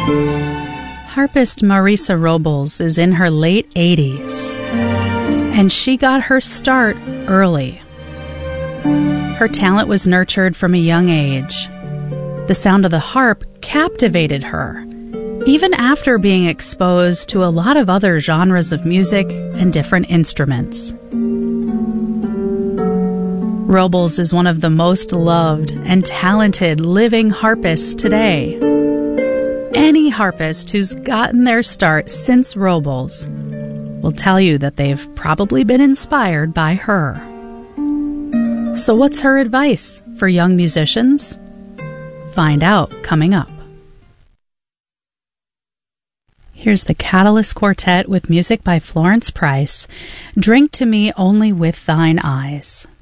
Harpist Marisa Robles is in her late 80s, and she got her start early. Her talent was nurtured from a young age. The sound of the harp captivated her, even after being exposed to a lot of other genres of music and different instruments. Robles is one of the most loved and talented living harpists today. Any harpist who's gotten their start since Robles will tell you that they've probably been inspired by her. So what's her advice for young musicians? Find out coming up. Here's the Catalyst Quartet with music by Florence Price, Drink to Me Only with Thine Eyes.